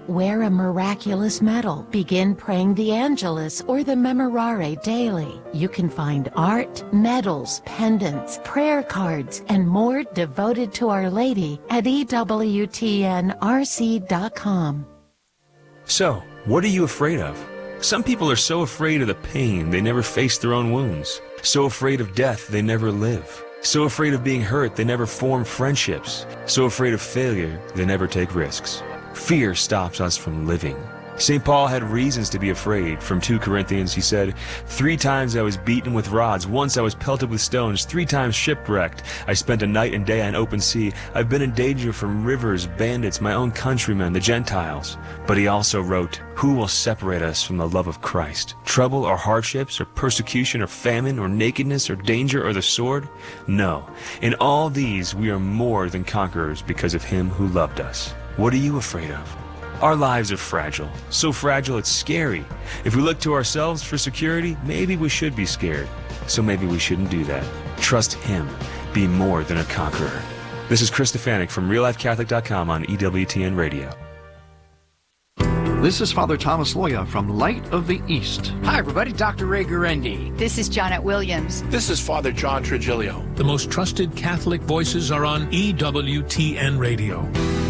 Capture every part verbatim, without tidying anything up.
Wear a miraculous medal. Begin praying the Angelus or the Memorare daily. You can find art, medals, pendants, prayer cards, and more devoted to Our Lady at E W T N R C dot com. So, what are you afraid of? Some people are so afraid of the pain they never face their own wounds. So afraid of death they never live. So afraid of being hurt they never form friendships. So afraid of failure they never take risks. Fear stops us from living. Saint Paul had reasons to be afraid. From two Corinthians, he said, "Three times I was beaten with rods. Once I was pelted with stones. Three times shipwrecked. I spent a night and day on open sea. I've been in danger from rivers, bandits, my own countrymen, the Gentiles." But he also wrote, "Who will separate us from the love of Christ? Trouble or hardships or persecution or famine or nakedness or danger or the sword? No. In all these we are more than conquerors because of him who loved us." What are you afraid of? Our lives are fragile, so fragile it's scary. If we look to ourselves for security, maybe we should be scared. So maybe we shouldn't do that. Trust him. Be more than a conqueror. This is Chris Stefanik from real life catholic dot com on E W T N Radio. This is Father Thomas Loya from Light of the East. Hi, everybody. Doctor Ray Guarendi. This is Janet Williams. This is Father John Trigilio. The most trusted Catholic voices are on E W T N Radio.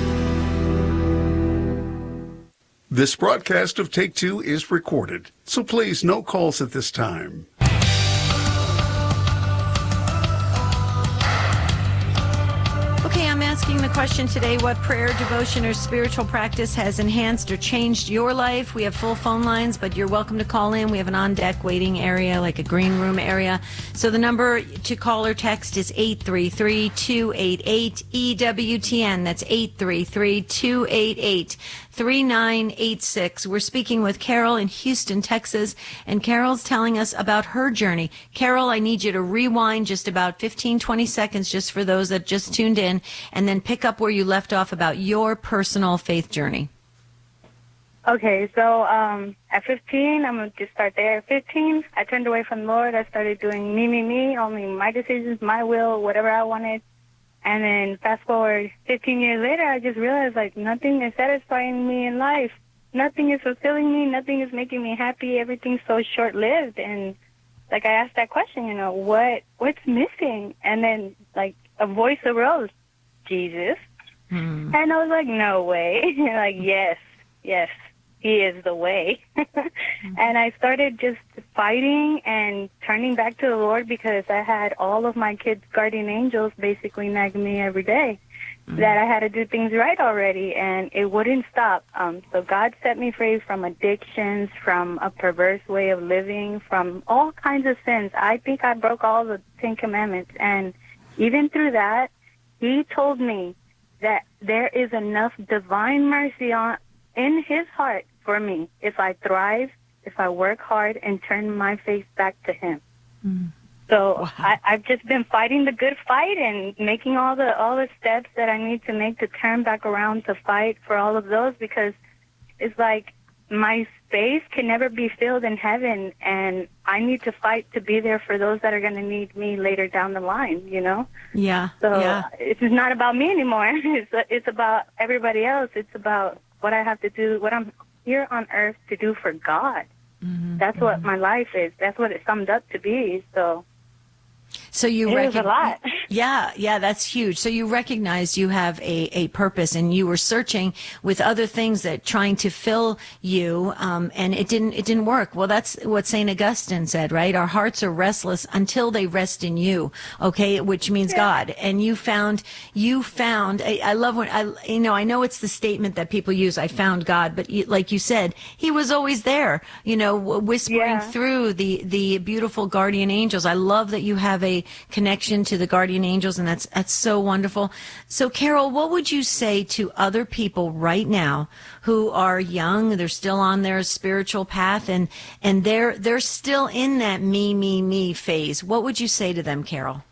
This broadcast of Take Two is recorded, so please, no calls at this time. Okay, I'm asking the question today, what prayer, devotion, or spiritual practice has enhanced or changed your life? We have full phone lines, but you're welcome to call in. We have an on-deck waiting area, like a green room area. So the number to call or text is eight three three, two eight eight, E W T N. That's eight three three, two eight eight, three nine eight six. We're speaking with Carol in Houston, Texas, and Carol's telling us about her journey. Carol, I need you to rewind just about fifteen, twenty seconds just for those that just tuned in, and then pick up where you left off about your personal faith journey. Okay, so um, at fifteen, I'm going to just start there. At fifteen, I turned away from the Lord. I started doing me, me, me, only my decisions, my will, whatever I wanted. And then fast forward fifteen years later, I just realized, like, nothing is satisfying me in life. Nothing is fulfilling me. Nothing is making me happy. Everything's so short-lived. And, like, I asked that question, you know, what what's missing? And then, like, a voice arose, Jesus. Hmm. And I was like, no way. Like, yes, yes, he is the way. And I started just fighting and turning back to the Lord because I had all of my kids' guardian angels basically nagging me every day mm-hmm. that I had to do things right already, and it wouldn't stop. Um, so God set me free from addictions, from a perverse way of living, from all kinds of sins. I think I broke all the Ten Commandments, and even through that, he told me that there is enough divine mercy on in his heart for me if I thrive, if I work hard and turn my face back to him. Mm. So wow. I, I've just been fighting the good fight and making all the all the steps that I need to make to turn back around to fight for all of those, because it's like my space can never be filled in heaven, and I need to fight to be there for those that are going to need me later down the line, you know? Yeah. So yeah. It's not about me anymore. It's it's about everybody else. It's about what I have to do, what I'm here on earth to do for God. Mm-hmm. That's what my life is. That's what it summed up to be. So, so you it recog- was a lot. Yeah, yeah, that's huge. So you recognized you have a, a purpose, and you were searching with other things that trying to fill you, um, and it didn't it didn't work. Well, that's what Saint Augustine said, right? Our hearts are restless until they rest in you. Okay, which means yeah. God. And you found you found. I, I love when I you know I know it's the statement that people use. I found God, but you, like you said, He was always there. You know, whispering yeah. through the the beautiful guardian angels. I love that you have a connection to the guardian angels, and that's that's so wonderful. So, Carol, what would you say to other people right now who are young, they're still on their spiritual path, and and they're they're still in that me, me, me phase? What would you say to them, Carol?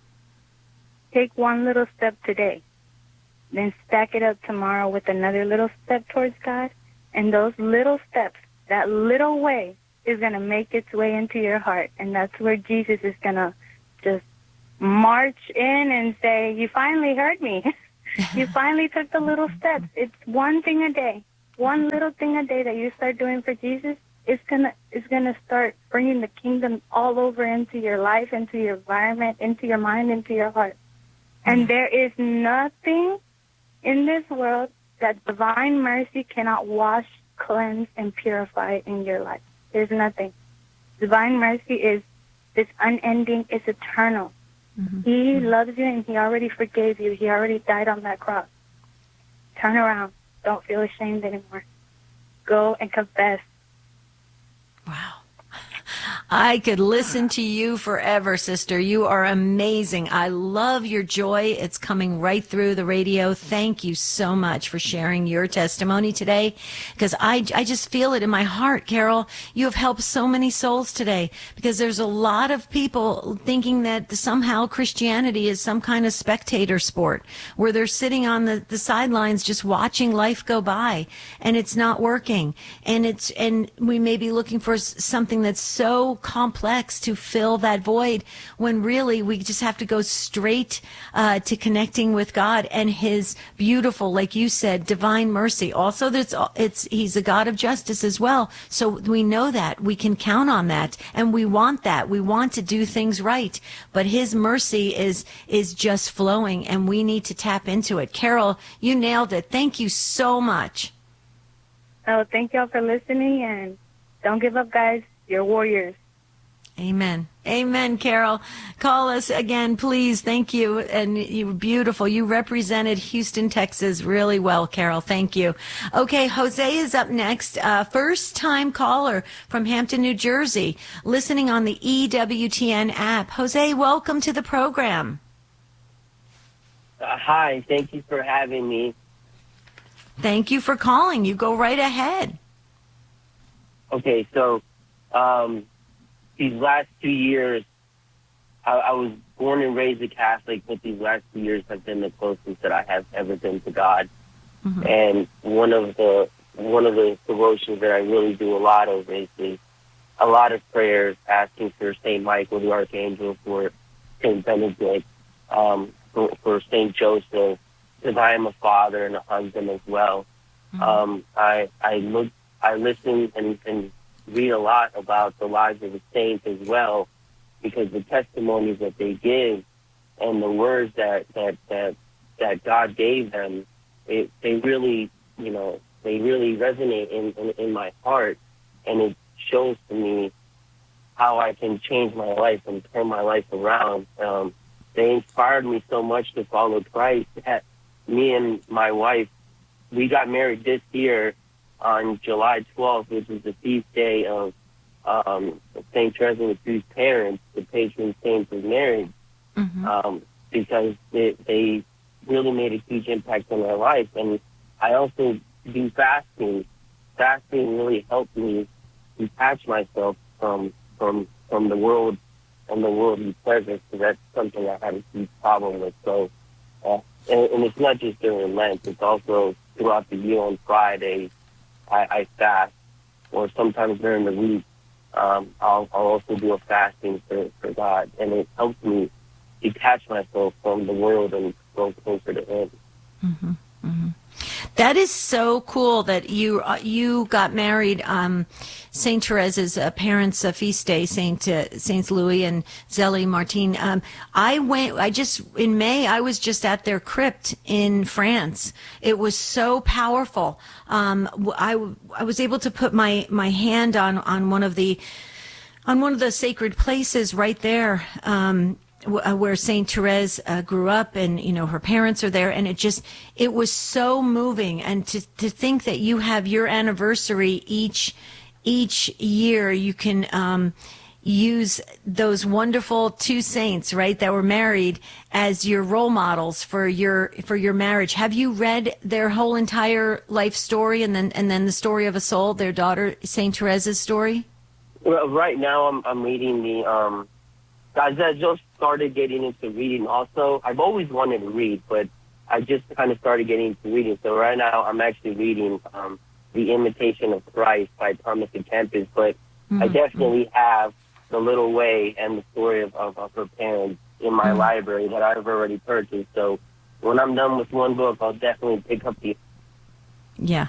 Take one little step today, then stack it up tomorrow with another little step towards God, and those little steps, that little way, is going to make its way into your heart, and that's where Jesus is going to just march in and say, you finally heard me. You finally took the little steps. It's one thing a day. one little thing a day that you start doing for Jesus, it's gonna it's gonna start bringing the kingdom all over into your life, into your environment, into your mind, into your heart. And there is nothing in this world that divine mercy cannot wash, cleanse, and purify in your life. There's nothing. Divine mercy is this unending, it's eternal. Mm-hmm. He mm-hmm. loves you, and he already forgave you. He already died on that cross. Turn around. Don't feel ashamed anymore. Go and confess. Wow. I could listen to you forever, sister. You are amazing. I love your joy. It's coming right through the radio. Thank you so much for sharing your testimony today, because I, I just feel it in my heart, Carol. You have helped so many souls today, because there's a lot of people thinking that somehow Christianity is some kind of spectator sport where they're sitting on the, the sidelines just watching life go by, and it's not working. And it's and we may be looking for something that's so complex to fill that void, when really we just have to go straight uh, to connecting with God and his beautiful, like you said, divine mercy. Also, there's it's he's a God of justice as well. So we know that. We can count on that, and we want that. We want to do things right, but his mercy is is just flowing, and we need to tap into it. Carol, you nailed it. Thank you so much. Oh, thank y'all for listening, and don't give up, guys. You're warriors. Amen. Amen, Carol. Call us again, please. Thank you. And you were beautiful. You represented Houston, Texas really well, Carol. Thank you. Okay, Jose is up next. Uh, first-time caller from Hampton, New Jersey, listening on the E W T N app. Jose, welcome to the program. Uh, hi. Thank you for having me. Thank you for calling. You go right ahead. Okay, so um, these last two years, I, I was born and raised a Catholic, but these last two years have been the closest that I have ever been to God. Mm-hmm. And one of the one of the devotions that I really do a lot of is, is a lot of prayers asking for Saint Michael the Archangel, for Saint Benedict, um, for, for Saint Joseph, because I am a father and a husband as well. Mm-hmm. Um, I I look, I listen and, and read a lot about the lives of the saints as well, because the testimonies that they give and the words that that that, that God gave them, it, they really, you know, they really resonate in, in, in my heart, and it shows to me how I can change my life and turn my life around. Um, they inspired me so much to follow Christ that me and my wife, we got married this year on July twelfth, which is the feast day of um, Saint Therese and Lisieux's parents, the patron saints of marriage, mm-hmm. um, because they, they really made a huge impact on my life. And I also do fasting. Fasting really helped me detach myself from from from the world and the worldly pleasures, because that's something I had a huge problem with. So, uh, and, and it's not just during Lent; it's also throughout the year on Fridays. I, I fast, or sometimes during the week, um, I'll, I'll also do a fasting for, for God, and it helps me detach myself from the world and go closer to Him. Mm-hmm. Mm-hmm. That is so cool that you uh, you got married. Um, Saint Therese's uh, parents' uh, feast day, Saint uh, Saints Louis and Zélie Martin. Um, I went. I just in May. I was just at their crypt in France. It was so powerful. Um, I I was able to put my my hand on on one of the on one of the sacred places right there. Um, where Saint Therese uh, grew up, and you know her parents are there, and it just it was so moving. And to to think that you have your anniversary each each year, you can um, use those wonderful two saints, right, that were married as your role models for your for your marriage. Have you read their whole entire life story, and then and then the story of a soul, their daughter Saint Therese's story? Well, right now I'm I'm reading the. Um Guys, I just started getting into reading also. I've always wanted to read, but I just kind of started getting into reading. So right now I'm actually reading um, The Imitation of Christ by Thomas à Kempis, but mm-hmm. I definitely have The Little Way and the story of, of, of her parents in my mm-hmm. library that I've already purchased. So when I'm done with one book, I'll definitely pick up the... Yeah.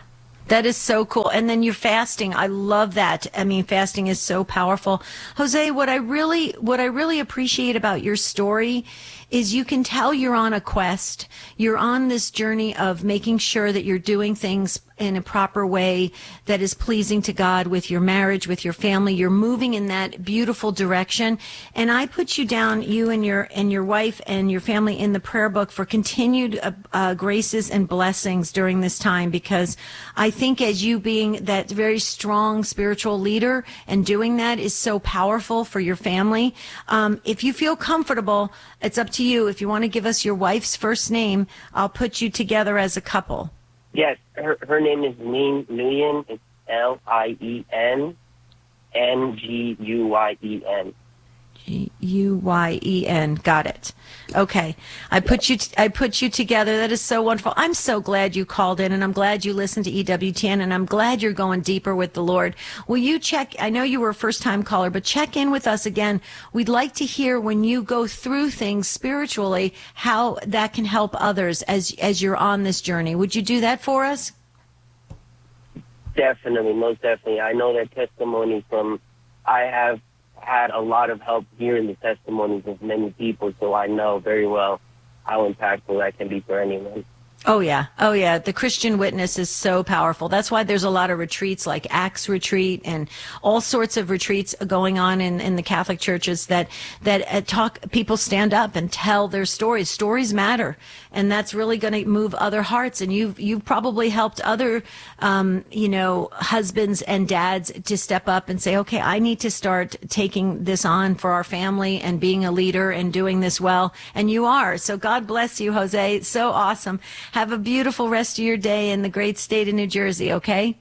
That is so cool. And then you're fasting. I love that. I mean, fasting is so powerful. Jose, what I really, what I really appreciate about your story is you can tell you're on a quest. You're on this journey of making sure that you're doing things in a proper way that is pleasing to God with your marriage, with your family. You're moving in that beautiful direction. And I put you down, you and your and your wife and your family, in the prayer book for continued uh, uh, graces and blessings during this time, because I think as you being that very strong spiritual leader and doing that is so powerful for your family. Um, if you feel comfortable, it's up to you. If you want to give us your wife's first name, I'll put you together as a couple. Yes, her her name is Lien Nguyen. It's L I E N N G U Y E N. G U Y E N. Got it. Okay. I put you, t- I put you together. That is so wonderful. I'm so glad you called in, and I'm glad you listened to E W T N, and I'm glad you're going deeper with the Lord. Will you check? I know you were a first time caller, but check in with us again. We'd like to hear when you go through things spiritually, how that can help others as, as you're on this journey. Would you do that for us? Definitely. Most definitely. I know that testimony from, I have had a lot of help hearing the testimonies of many people, so I know very well how impactful that can be for anyone. Oh, yeah. Oh, yeah. The Christian witness is so powerful. That's why there's a lot of retreats like Acts Retreat and all sorts of retreats going on in, in the Catholic churches that, that uh, talk, people stand up and tell their stories. Stories matter. And that's really going to move other hearts. And you've, you've probably helped other, um, you know, husbands and dads to step up and say, okay, I need to start taking this on for our family and being a leader and doing this well. And you are. So God bless you, Jose. It's so awesome. Have a beautiful rest of your day in the great state of New Jersey, okay?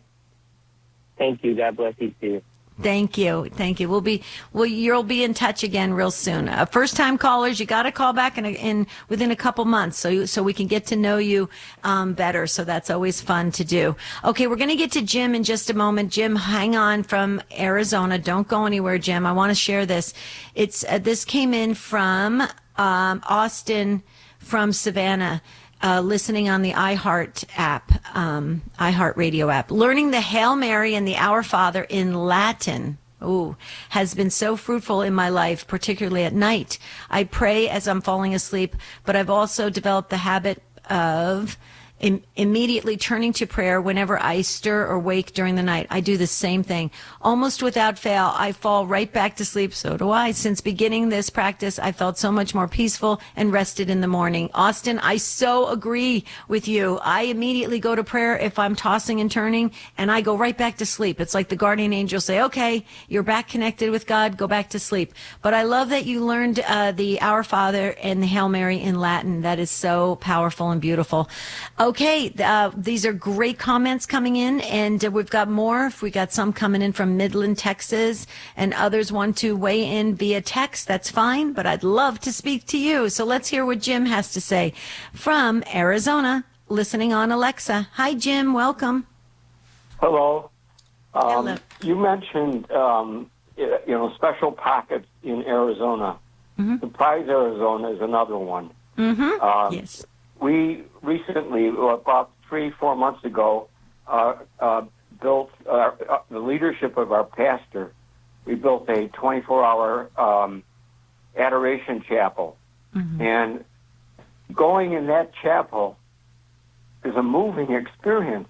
Thank you. God bless you, too. Thank you. Thank you. We'll be, well, you'll be in touch again real soon. Uh, first time callers, you got to call back in, a, in within a couple months so you, so we can get to know you um, better. So that's always fun to do. Okay, we're going to get to Jim in just a moment. Jim, hang on, from Arizona. Don't go anywhere, Jim. I want to share this. It's uh, this came in from um, Austin from Savannah. Uh, listening on the iHeart app, um, iHeart Radio app. Learning the Hail Mary and the Our Father in Latin, ooh, has been so fruitful in my life, particularly at night. I pray as I'm falling asleep, but I've also developed the habit of im- immediately turning to prayer whenever I stir or wake during the night. I do the same thing. Almost without fail, I fall right back to sleep. So do I. Since beginning this practice, I felt so much more peaceful and rested in the morning. Austin, I so agree with you. I immediately go to prayer if I'm tossing and turning, and I go right back to sleep. It's like the guardian angel say, okay, you're back connected with God, go back to sleep. But I love that you learned uh, the Our Father and the Hail Mary in Latin. That is so powerful and beautiful. Okay, uh, these are great comments coming in, and uh, we've got more. We got some coming in from Midland, Texas, and others want to weigh in via text. That's fine, but I'd love to speak to you. So let's hear what Jim has to say from Arizona, listening on Alexa. Hi, Jim. Welcome. Hello. Um, Hello. You mentioned, um, you know, special pockets in Arizona. Mm-hmm. Surprise, Arizona is another one. Mm-hmm. Um, yes. We recently, about three, four months ago, uh, uh, built uh, uh, the leadership of our pastor. We built a twenty-four hour um, adoration chapel. Mm-hmm. And going in that chapel is a moving experience.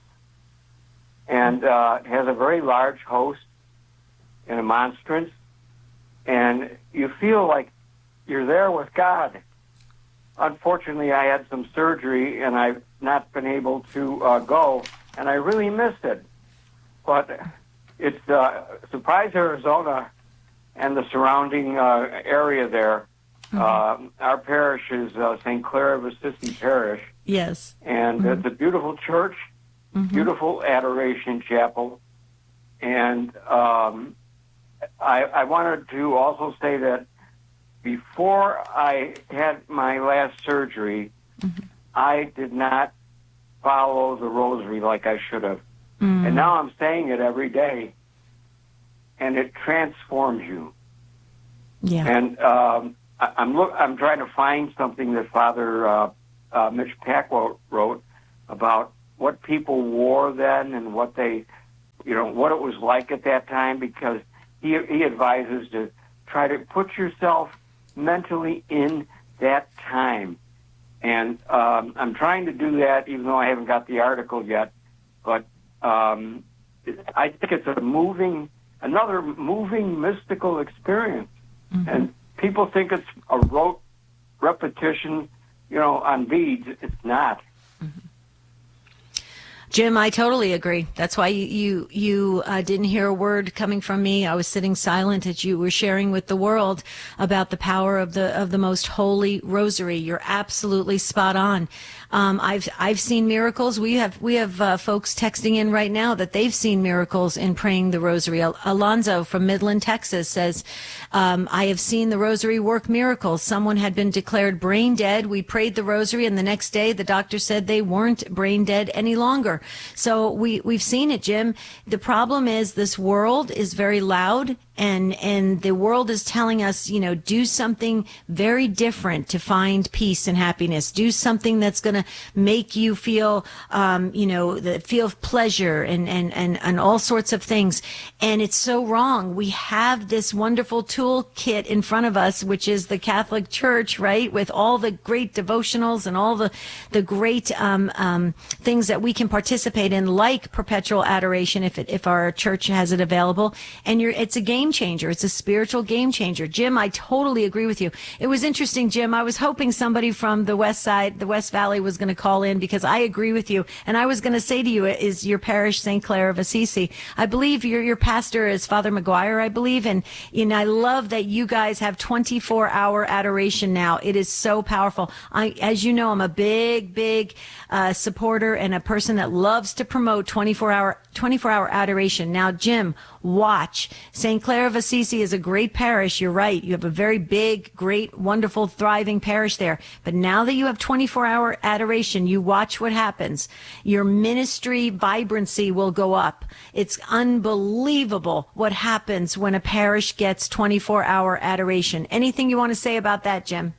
And uh, it has a very large host and a monstrance. And you feel like you're there with God. Unfortunately, I had some surgery, and I've not been able to uh, go, and I really missed it. But it's uh, Surprise, Arizona, and the surrounding uh, area there. Mm-hmm. Uh, our parish is uh, Saint Clair of Assisi Parish. Yes. And mm-hmm. it's a beautiful church, mm-hmm. beautiful adoration chapel. And um, I, I wanted to also say that before I had my last surgery, mm-hmm. I did not follow the rosary like I should have. Mm. And now I'm saying it every day, and it transforms you. Yeah. And um, I, I'm look. I'm trying to find something that Father uh, uh, Mitch Packwell wrote about what people wore then and what they, you know, what it was like at that time, because he he advises to try to put yourself mentally in that time. And um, I'm trying to do that, even though I haven't got the article yet. But um, I think it's a moving, another moving mystical experience. Mm-hmm. And people think it's a rote repetition, you know, on beads. It's not. Mm-hmm. Jim, I totally agree. That's why you you, you uh, didn't hear a word coming from me. I was sitting silent as you were sharing with the world about the power of the of the most holy rosary. You're absolutely spot on. Um, I've I've seen miracles. We have we have uh, folks texting in right now that they've seen miracles in praying the rosary. Al- Alonzo from Midland, Texas says, um, "I have seen the rosary work miracles. Someone had been declared brain dead. We prayed the rosary, and the next day the doctor said they weren't brain dead any longer." So we we've seen it, Jim. The problem is this world is very loud. And and the world is telling us, you know, do something very different to find peace and happiness. Do something that's going to make you feel, um, you know, the feel of pleasure and, and, and, and all sorts of things. And it's so wrong. We have this wonderful toolkit in front of us, which is the Catholic Church, right, with all the great devotionals and all the the great um, um, things that we can participate in, like perpetual adoration, if it, if our church has it available. And you're it's a game changer. It's a spiritual game changer. Jim, I totally agree with you. It was interesting, Jim. I was hoping somebody from the West Side, the West Valley, was going to call in, because I agree with you. And I was going to say to you, is your parish Saint Clare of Assisi? I believe your your pastor is Father McGuire, I believe. And, you know, I love that you guys have twenty-four hour adoration now. It is so powerful. I, as you know, I'm a big, big uh, supporter and a person that loves to promote twenty-four hour adoration. Now, Jim, watch. Saint Clare of Assisi is a great parish. You're right. You have a very big, great, wonderful, thriving parish there. But now that you have twenty-four hour adoration, you watch what happens. Your ministry vibrancy will go up. It's unbelievable what happens when a parish gets twenty-four hour adoration. Anything you want to say about that, Jim?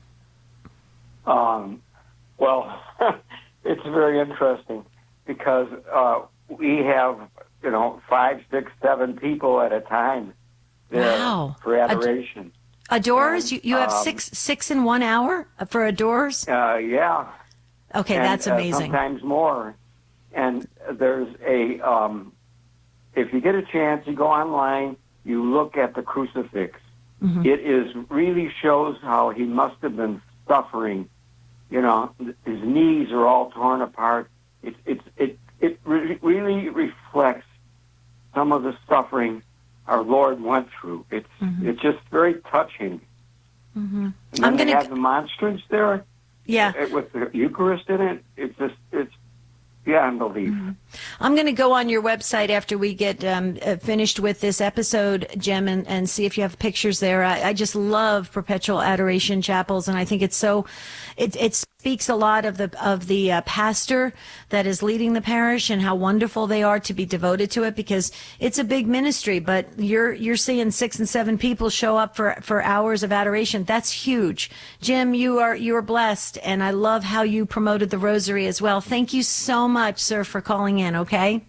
Um, well, it's very interesting because uh, we have, you know, five, six, seven people at a time there wow. for adoration. Ad- adorers? And, you you have um, six six in one hour for adorers? Uh, yeah. Okay, and, that's amazing. Uh, sometimes more. And there's a, um, if you get a chance, you go online, you look at the crucifix. Mm-hmm. It is really shows how he must have been suffering. You know, his knees are all torn apart. It, it, it, it re- really reflects some of the suffering our Lord went through. It's mm-hmm. it's just very touching. Mm-hmm. And then I'm they gonna... have the monstrance there, yeah, with the Eucharist in it. It's just it's beyond belief. Mm-hmm. I'm going to go on your website after we get um, uh, finished with this episode, Jim, and, and see if you have pictures there. I, I just love perpetual adoration chapels, and I think it's so. It it speaks a lot of the of the uh, pastor that is leading the parish and how wonderful they are to be devoted to it, because it's a big ministry. But you're you're seeing six and seven people show up for, for hours of adoration. That's huge, Jim. You are you are blessed, and I love how you promoted the Rosary as well. Thank you so much, sir, for calling in. Okay.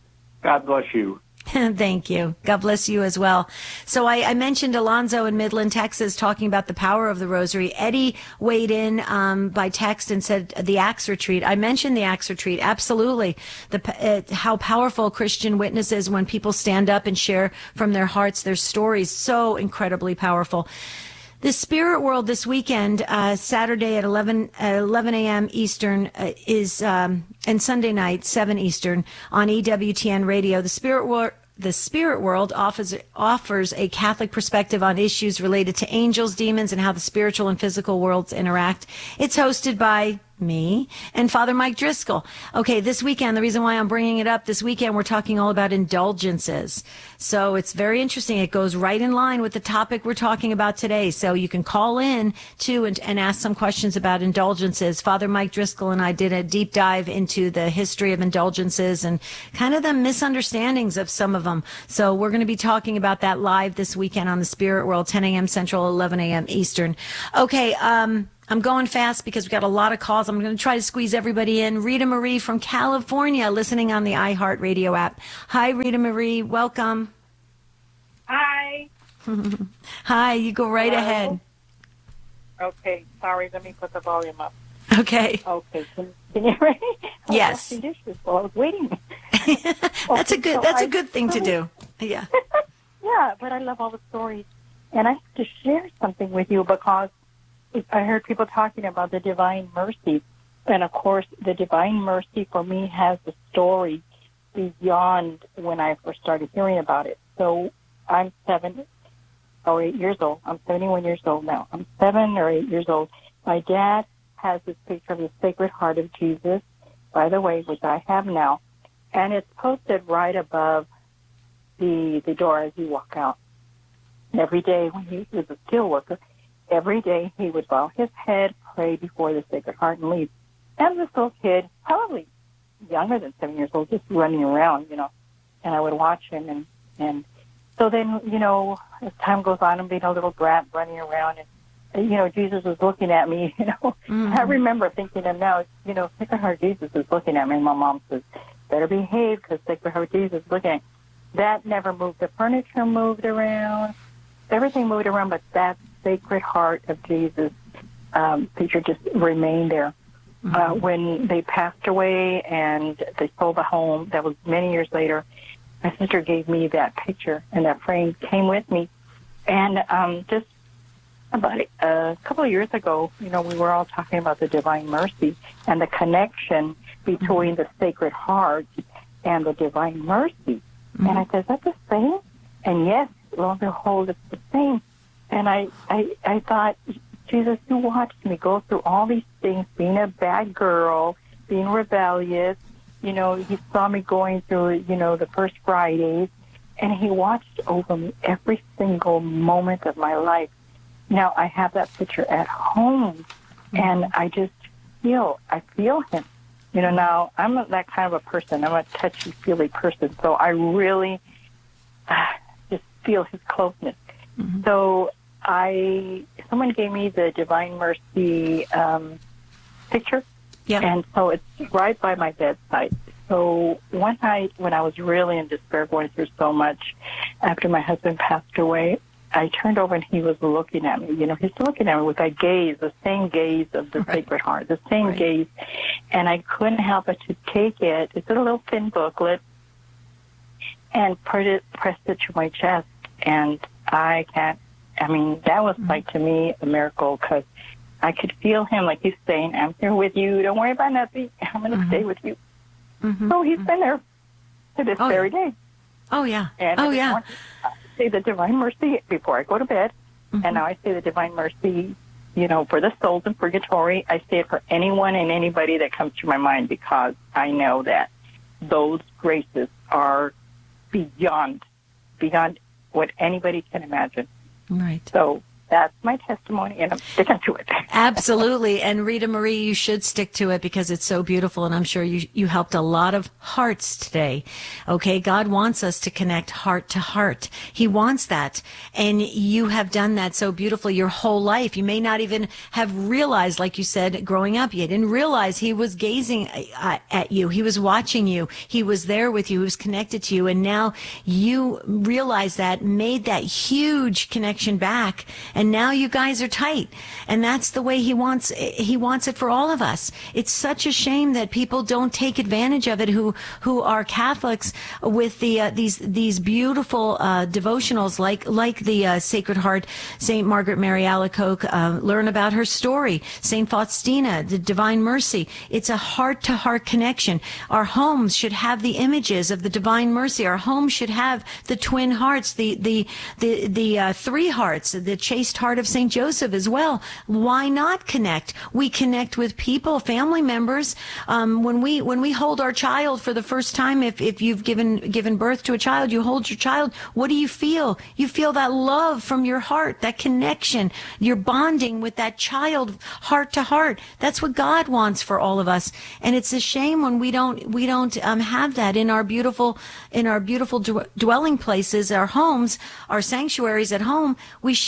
God bless you. Thank you. God bless you as well. So I, I mentioned Alonzo in Midland, Texas, talking about the power of the Rosary. Eddie weighed in um, by text and said the Acts Retreat. I mentioned the Acts Retreat. Absolutely. The, uh, how powerful Christian witness is when people stand up and share from their hearts their stories. So incredibly powerful. The Spirit World this weekend, uh, Saturday at eleven a.m. Eastern, uh, is um, and Sunday night, seven Eastern, on E W T N Radio. The Spirit World. The Spirit World offers offers a Catholic perspective on issues related to angels, demons, and how the spiritual and physical worlds interact. It's hosted by me and Father Mike Driscoll. Okay, this weekend, the reason why I'm bringing it up, this weekend we're talking all about indulgences. So it's very interesting. It goes right in line with the topic we're talking about today. So you can call in too and, and ask some questions about indulgences. Father Mike Driscoll and I did a deep dive into the history of indulgences and kind of the misunderstandings of some of them. So we're going to be talking about that live this weekend on the Spirit World, ten a.m. Central, eleven a.m. Eastern. Okay, um, I'm going fast because we've got a lot of calls. I'm going to try to squeeze everybody in. Rita Marie from California, listening on the iHeartRadio app. Hi, Rita Marie. Welcome. Hi. Hi, you go right Hello? ahead. Okay, sorry, let me put the volume up. Okay. Okay, can, can you hear me? Yes. I was washing dishes while I was waiting. That's Okay, a good. so That's a I- good thing to do. Yeah. Yeah, but I love all the stories. And I have to share something with you because I heard people talking about the divine mercy. And, of course, the divine mercy for me has a story beyond when I first started hearing about it. So I'm seven or eight years old. I'm seventy-one years old now. I'm seven or eight years old. My dad has this picture of the Sacred Heart of Jesus, by the way, which I have now. And it's posted right above the the door as you walk out. Every day when he was a steel worker, every day he would bow his head, pray before the Sacred Heart, and leave. And this little kid, probably younger than seven years old, just running around, you know. And I would watch him. And, and so then, you know, as time goes on, I'm being a little brat running around. And, you know, Jesus was looking at me, you know. Mm-hmm. I remember thinking, and now, you know, Sacred Heart Jesus is looking at me. And my mom says, better behave because Sacred Heart Jesus is looking at me. That never moved. The furniture moved around. Everything moved around, but that Sacred Heart of Jesus um, picture just remained there. Mm-hmm. Uh, when they passed away and they sold the home, that was many years later, my sister gave me that picture, and that frame came with me. And um, just about a couple of years ago, you know, we were all talking about the divine mercy and the connection between mm-hmm. the Sacred Heart and the divine mercy. Mm-hmm. And I said, is that the same? And yes, lo and behold, it's the same. And I, I, I thought, Jesus, you watched me go through all these things, being a bad girl, being rebellious. You know, he saw me going through, you know, the first Fridays, and he watched over me every single moment of my life. Now, I have that picture at home, mm-hmm. and I just feel, I feel him. You know, now, I'm that kind of a person. I'm a touchy-feely person, so I really uh, just feel his closeness. Mm-hmm. So I, someone gave me the Divine Mercy um, picture, yeah. and so it's right by my bedside. So one night when I was really in despair, going through so much after my husband passed away, I turned over and he was looking at me. You know, he's looking at me with that gaze, the same gaze of the right. Sacred Heart, the same right. gaze. And I couldn't help but to take it. It's a little thin booklet, and put it, pressed it to my chest. And I can't, I mean, that was mm-hmm. like to me a miracle because I could feel him, like he's saying, I'm here with you. Don't worry about nothing. I'm going to mm-hmm. stay with you. Mm-hmm. So he's mm-hmm. been there to this oh, very yeah. day. Oh, yeah. And oh, yeah. Morning, I say the Divine Mercy before I go to bed. Mm-hmm. And now I say the Divine Mercy, you know, for the souls in purgatory. I say it for anyone and anybody that comes to my mind because I know that those graces are beyond, beyond what anybody can imagine. Right. So that's my testimony, and I'm sticking to it. Absolutely. And Rita Marie, you should stick to it because it's so beautiful, and I'm sure you you helped a lot of hearts today. Okay, God wants us to connect heart to heart. He wants that, and you have done that so beautifully your whole life. You may not even have realized, like you said, growing up, you didn't realize he was gazing at you. He was watching you. He was there with you. He was connected to you, and now you realize that, made that huge connection back. And now you guys are tight. And that's the way he wants he wants it for all of us. It's such a shame that people don't take advantage of it who who are Catholics with the uh, these these beautiful uh, devotionals like like the uh, Sacred Heart, Saint Margaret Mary Alacoque, uh, learn about her story, Saint Faustina, the Divine Mercy. It's a heart-to-heart connection. Our homes should have the images of the Divine Mercy. Our homes should have the twin hearts, the the the the uh, three hearts, the chaste heart of Saint Joseph as well. Why not connect? We connect with people, family members. Um, when we when we hold our child for the first time, if if you've given given birth to a child, you hold your child. What do you feel? You feel that love from your heart, that connection. You're bonding with that child, heart to heart. That's what God wants for all of us. And it's a shame when we don't we don't um, have that in our beautiful in our beautiful d- dwelling places, our homes, our sanctuaries at home. We should feel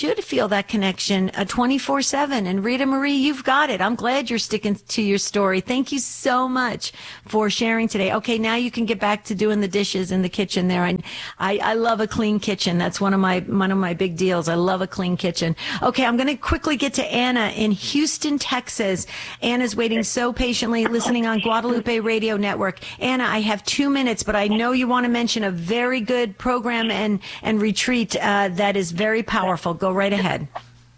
feel that connection uh, twenty-four seven. And Rita Marie, you've got it. I'm glad you're sticking to your story. Thank you so much for sharing today. Okay, now you can get back to doing the dishes in the kitchen there. And I, I love a clean kitchen. That's one of my one of my big deals. I love a clean kitchen. Okay, I'm going to quickly get to Anna in Houston, Texas. Anna's waiting so patiently, listening on Guadalupe Radio Network. Anna, I have two minutes, but I know you want to mention a very good program and, and retreat uh, that is very powerful. Go right ahead.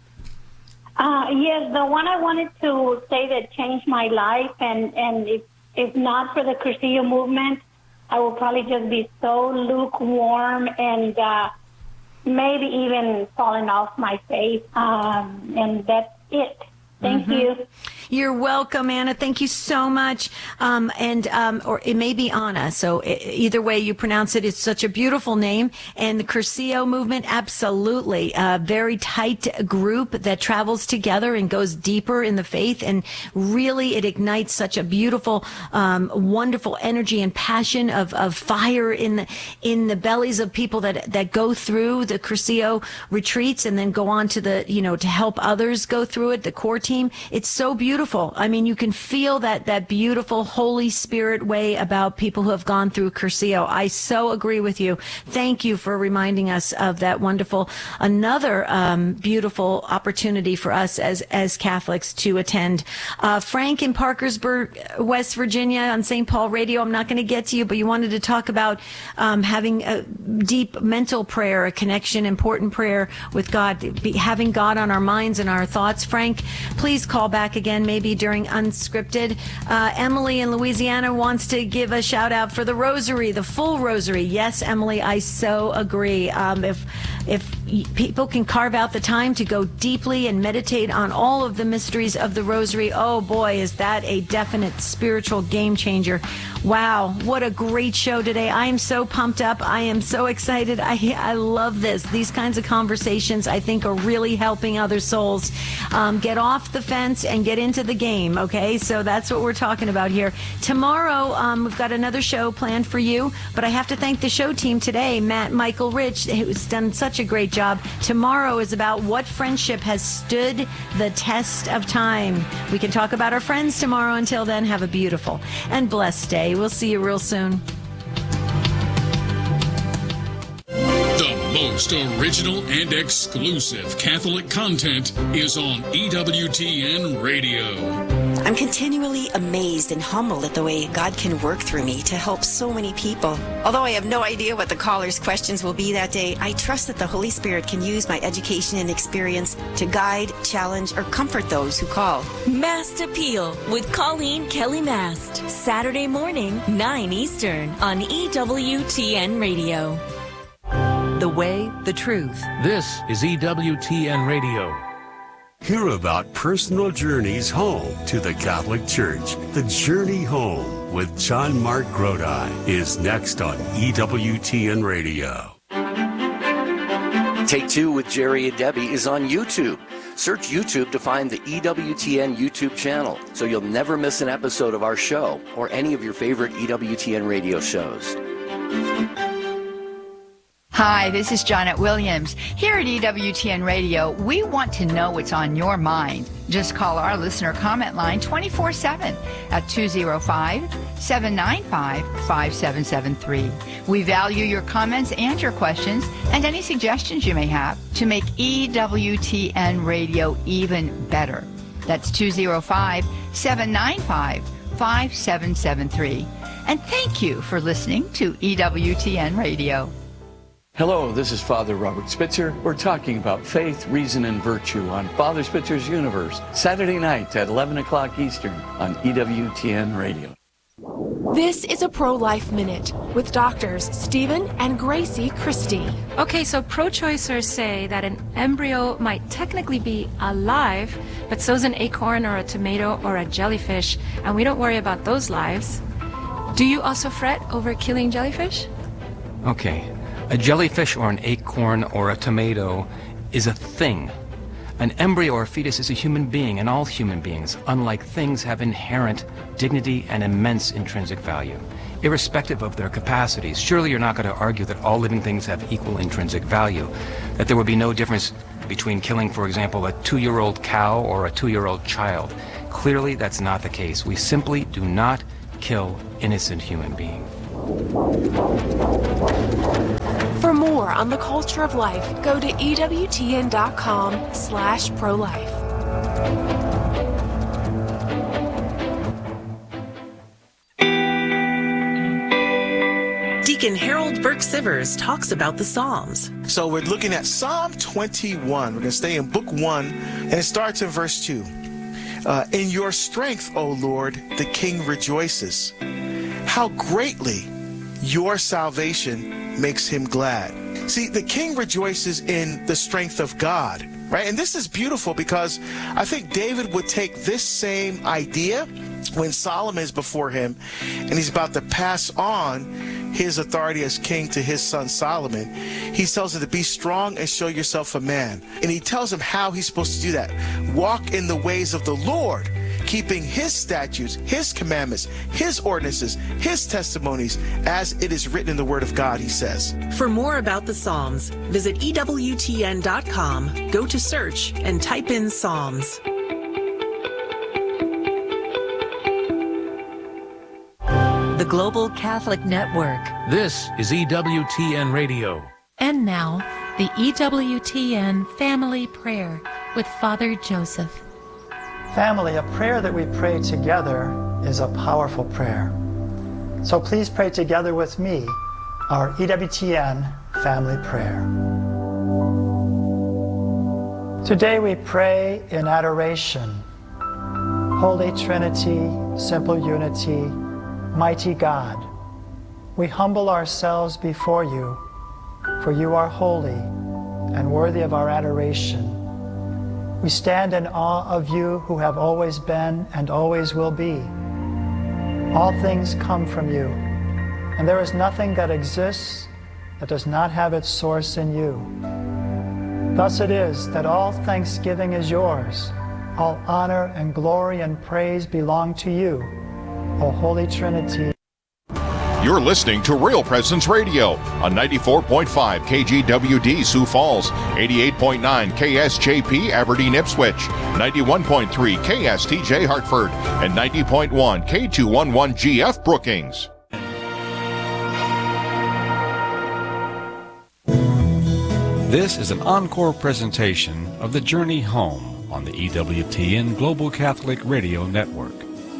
Uh, yes, the one I wanted to say that changed my life, and, and if, if not for the Cursillo movement, I will probably just be so lukewarm and uh, maybe even falling off my faith, um, and that's it. Thank mm-hmm. you. You're welcome, Anna. Thank you so much. Um, and um, or it may be Anna. So either way you pronounce it, it's such a beautiful name. And the Cursillo movement, absolutely, a very tight group that travels together and goes deeper in the faith. And really, it ignites such a beautiful, um, wonderful energy and passion of, of fire in the in the bellies of people that that go through the Cursillo retreats and then go on to the you know to help others go through it. The core team. It's so beautiful. I mean, you can feel that that beautiful Holy Spirit way about people who have gone through Cursillo. I so agree with you. Thank you for reminding us of that wonderful, another um, beautiful opportunity for us as as Catholics to attend. Uh, Frank in Parkersburg, West Virginia, on Saint Paul Radio. I'm not going to get to you, but you wanted to talk about um, having a deep mental prayer, a connection, important prayer with God, be, having God on our minds and our thoughts. Frank, please call back again, maybe during Unscripted. Uh, Emily in Louisiana wants to give a shout out for the Rosary, the full Rosary. Yes, Emily, I so agree. Um, if if people can carve out the time to go deeply and meditate on all of the mysteries of the Rosary, oh boy, is that a definite spiritual game changer. Wow, what a great show today. I am so pumped up. I am so excited. I I love this. These kinds of conversations, I think, are really helping other souls um, get off the fence and get into the game, okay? So that's what we're talking about here. Tomorrow, um, we've got another show planned for you, but I have to thank the show team today, Matt, Michael, Rich, who's done such a great job. Tomorrow is about what friendship has stood the test of time. We can talk about our friends tomorrow. Until then, have a beautiful and blessed day. We'll see you real soon. The most original and exclusive Catholic content is on E W T N Radio. I'm continually amazed and humbled at the way God can work through me to help so many people. Although I have no idea what the caller's questions will be that day, I trust that the Holy Spirit can use my education and experience to guide, challenge, or comfort those who call. Mast Appeal with Colleen Kelly Mast. Saturday morning, nine Eastern on E W T N Radio. The way, the truth. This is E W T N Radio. Hear about personal journeys home to the Catholic Church. The Journey Home with John Mark Grodi is next on E W T N Radio. Take Two with Jerry and Debbie is on YouTube. Search YouTube to find the E W T N YouTube channel so you'll never miss an episode of our show or any of your favorite E W T N radio shows. Hi, this is Janet Williams. Here at E W T N Radio, we want to know what's on your mind. Just call our listener comment line twenty-four seven at two oh five, seven nine five, five seven seven three. We value your comments and your questions and any suggestions you may have to make E W T N Radio even better. That's two oh five, seven nine five, five seven seven three. And thank you for listening to E W T N Radio. Hello, this is Father Robert Spitzer. We're talking about faith, reason, and virtue on Father Spitzer's Universe, Saturday night at eleven o'clock Eastern on E W T N Radio. This is a Pro-Life Minute with doctors Stephen and Gracie Christie. Okay, so pro-choicers say that an embryo might technically be alive, but so's an acorn or a tomato or a jellyfish, and we don't worry about those lives. Do you also fret over killing jellyfish? Okay. A jellyfish or an acorn or a tomato is a thing. An embryo or fetus is a human being, and all human beings, unlike things, have inherent dignity and immense intrinsic value. irrespective of their capacities. Surely you're not going to argue that all living things have equal intrinsic value, that there would be no difference between killing, for example, a two-year-old cow or a two-year-old child. Clearly, that's not the case. We simply do not kill innocent human beings. For more on the culture of life, go to E W T N dot com slash pro-life. Deacon Harold Burke Sivers talks about the Psalms. So we're looking at Psalm twenty-one. We're going to stay in book one, and it starts in verse two. Uh, in your strength, O Lord, the king rejoices. How greatly your salvation makes him glad. See, the king rejoices in the strength of God, right? And this is beautiful because I think David would take this same idea when Solomon is before him and he's about to pass on his authority as king to his son Solomon. He tells him to be strong and show yourself a man. And he tells him how he's supposed to do that. Walk in the ways of the Lord, keeping his statutes, his commandments, his ordinances, his testimonies, as it is written in the word of God, he says. For more about the Psalms, visit E W T N dot com, go to search, and type in Psalms. The Global Catholic Network. This is E W T N Radio. And now, the E W T N Family Prayer with Father Joseph. Family, a prayer that we pray together is a powerful prayer. So please pray together with me our E W T N Family Prayer. Today we pray in adoration. Holy Trinity, simple unity, mighty God, we humble ourselves before you, for you are holy and worthy of our adoration. We stand in awe of you who have always been and always will be. All things come from you, and there is nothing that exists that does not have its source in you. Thus it is that all thanksgiving is yours, all honor and glory and praise belong to you, O Holy Trinity. You're listening to Real Presence Radio on ninety-four point five K G W D Sioux Falls, eighty-eight point nine K S J P Aberdeen Ipswich, ninety-one point three K S T J Hartford, and ninety point one K two eleven G F Brookings. This is an encore presentation of The Journey Home on the E W T N Global Catholic Radio Network.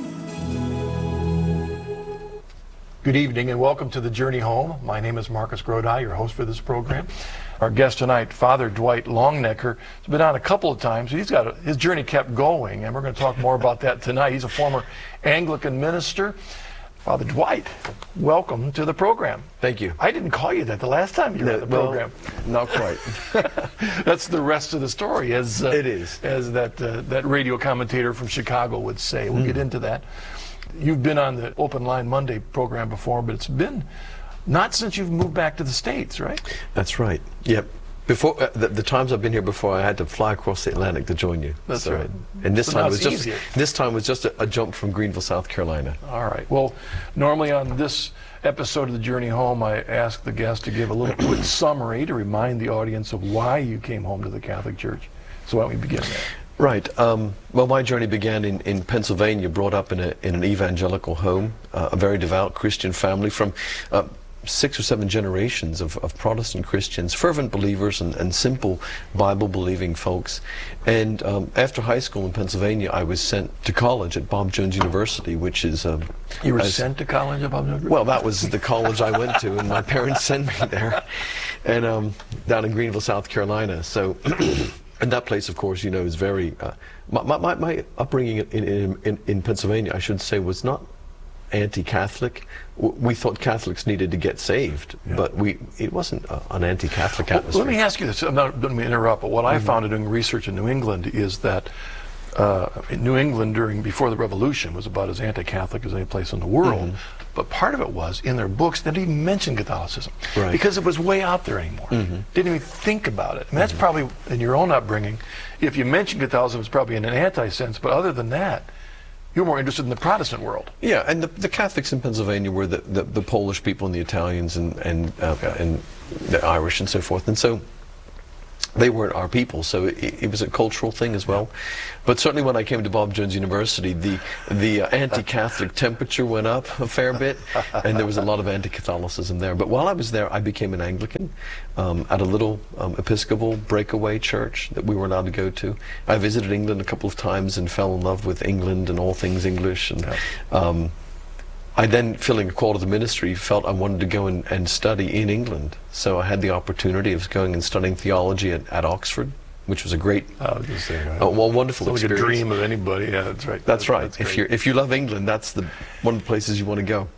Good evening and welcome to The Journey Home. My name is Marcus Grodi, your host for this program. Our guest tonight, Father Dwight Longnecker, has been on a couple of times. He's got a, his journey kept going, and we're going to talk more about that tonight. He's a former Anglican minister. Father Dwight, welcome to the program. Thank you. I didn't call you that the last time you were on the well, program. Not quite. That's the rest of the story, as uh, it is, as that uh, that radio commentator from Chicago would say. We'll mm. get into that. You've been on the Open Line Monday program before, but it's been not since you've moved back to the States, right? That's right. Yep. Before uh, the, the times I've been here before, I had to fly across the Atlantic to join you. That's so, right. And this so time was just easier. this time was just a, a jump from Greenville, South Carolina. All right. Well, normally on this episode of The Journey Home, I ask the guest to give a little quick summary to remind the audience of why you came home to the Catholic Church. So why don't we begin there? Right. Um, well, my journey began in, in Pennsylvania, brought up in, a, in an evangelical home, uh, a very devout Christian family from uh, six or seven generations of, of Protestant Christians, fervent believers and, and simple Bible-believing folks. And um, after high school in Pennsylvania, I was sent to college at Bob Jones University, which is... Um, you were as, sent to college at Bob Jones University? Well, that was the college I went to, and my parents sent me there, and um, down in Greenville, South Carolina. So... And that place, of course, you know, is very... Uh, my, my, my upbringing in, in, in, in Pennsylvania, I should say, was not anti-Catholic. We thought Catholics needed to get saved, yeah. but we it wasn't uh, an anti-Catholic atmosphere. Well, let me ask you this. I'm not going to interrupt, but what mm-hmm. I found in doing research in New England is that uh, in New England during before the Revolution was about as anti-Catholic as any place in the world. Mm-hmm. But part of it was, in their books, they didn't even mention Catholicism. Right. Because it was way out there anymore. Mm-hmm. Didn't even think about it. I mean, that's mm-hmm. probably, in your own upbringing, if you mention Catholicism, it's probably in an anti-sense, but other than that, You were more interested in the Protestant world. Yeah, and the, the Catholics in Pennsylvania were the, the, the Polish people and the Italians and and, uh, yeah. and the Irish and so forth, and so they weren't our people, so it, it was a cultural thing as well. But certainly when I came to Bob Jones University, the the uh, anti-Catholic temperature went up a fair bit, and there was a lot of anti-Catholicism there. But while I was there, I became an Anglican um, at a little um, Episcopal breakaway church that we were allowed to go to. I visited England a couple of times and fell in love with England and all things English. And um, I then, feeling a call to the ministry, felt I wanted to go and, and study in England. So I had the opportunity of going and studying theology at, at Oxford, which was a great, I was just saying, right? uh, well, wonderful it's experience. Like a dream of anybody. Yeah, that's right. That's, that's right. That's if you if you love England, that's the one of the places you want to go.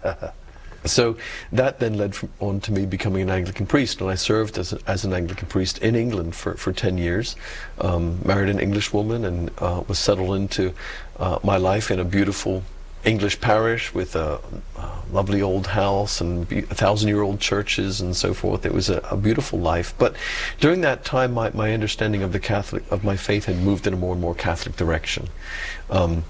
So that then led from, on to me becoming an Anglican priest, and I served as, a, as an Anglican priest in England for, for ten years, um, married an English woman, and uh, was settled into uh, my life in a beautiful English parish with a, a lovely old house and be, a thousand-year-old churches and so forth. It was a, a beautiful life. But during that time, my, my understanding of the Catholic of my faith had moved in a more and more Catholic direction. Um,